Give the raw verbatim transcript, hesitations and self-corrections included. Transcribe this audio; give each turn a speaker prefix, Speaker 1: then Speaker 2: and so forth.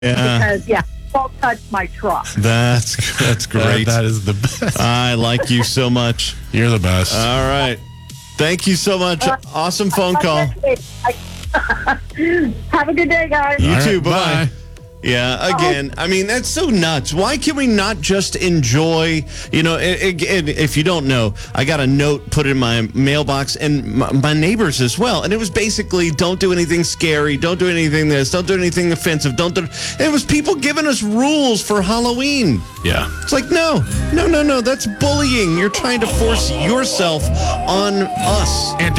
Speaker 1: Yeah.
Speaker 2: Because, yeah, don't touch my truck.
Speaker 1: That's that's great.
Speaker 3: That, that is the best.
Speaker 1: I like you so much.
Speaker 3: You're the best.
Speaker 1: All right. Thank you so much.
Speaker 2: Uh,
Speaker 1: Awesome phone call.
Speaker 2: Have a good day, guys.
Speaker 1: You
Speaker 3: All
Speaker 1: too.
Speaker 3: right,
Speaker 1: Bye-bye.
Speaker 3: bye.
Speaker 1: Yeah, again, I mean, that's so nuts. Why can we not just enjoy, you know, it, it, if you don't know, I got a note put in my mailbox and my, my neighbors as well. And it was basically, don't do anything scary. Don't do anything this. Don't do anything offensive. Don't do, it was people giving us rules for Halloween.
Speaker 3: Yeah.
Speaker 1: It's like, no, no, no, no. That's bullying. You're trying to force yourself on us.
Speaker 3: And